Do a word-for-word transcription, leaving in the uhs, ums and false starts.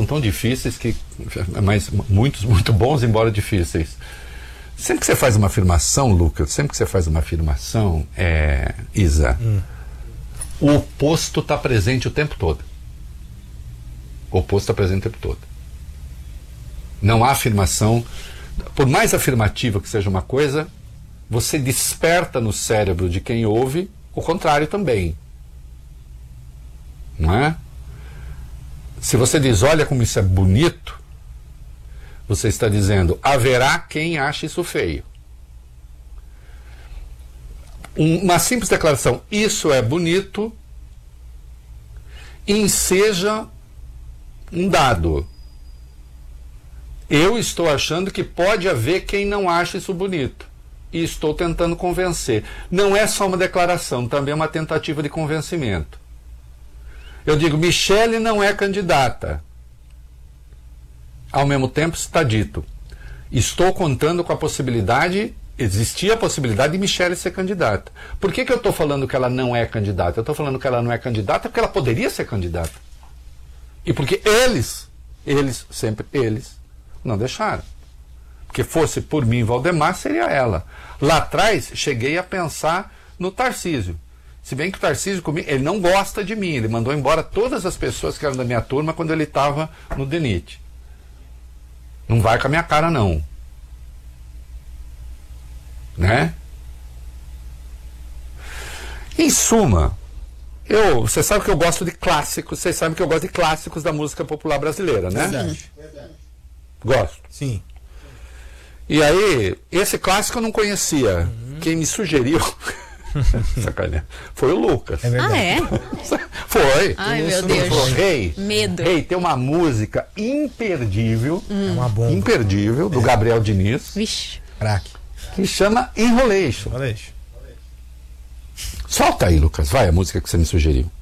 são tão difíceis que... Mas muitos, muito bons, embora difíceis. Sempre que você faz uma afirmação, Lucas, sempre que você faz uma afirmação, é, Isa, hum. o oposto está presente o tempo todo. O oposto está presente o tempo todo. Não há afirmação... Por mais afirmativa que seja uma coisa, você desperta no cérebro de quem ouve o contrário também. Não é? Se você diz, olha como isso é bonito, você está dizendo, haverá quem ache isso feio. Uma simples declaração, isso é bonito, enseja um dado. Eu estou achando que pode haver quem não ache isso bonito. E estou tentando convencer. Não é só uma declaração, também é uma tentativa de convencimento. Eu digo, Michele não é candidata. Ao mesmo tempo está dito, estou contando com a possibilidade, existia a possibilidade de Michele ser candidata. Por que que eu estou falando que ela não é candidata? Eu estou falando que ela não é candidata porque ela poderia ser candidata. E porque eles, eles, sempre eles, não deixaram. Porque fosse por mim, Valdemar, seria ela. Lá atrás, cheguei a pensar no Tarcísio. Se bem que o Tarcísio, comigo, ele não gosta de mim. Ele mandou embora todas as pessoas que eram da minha turma quando ele estava no D N I T. Não vai com a minha cara, não. Né? Em suma, eu, você sabe que eu gosto de clássicos, vocês sabem que eu gosto de clássicos da música popular brasileira, né? Verdade. Gosto. Sim. E aí, esse clássico eu não conhecia. Uhum. Quem me sugeriu sacanagem, foi o Lucas. É verdade. Ah, é? Foi. Ai, meu Ele Deus. falou, Rei, Medo. Rei, tem uma música imperdível, Hum. É uma bomba. imperdível, do É. Gabriel Diniz, Vixe. Craque. que chama Enrolation. Olha isso. Solta aí, Lucas, vai, a música que você me sugeriu.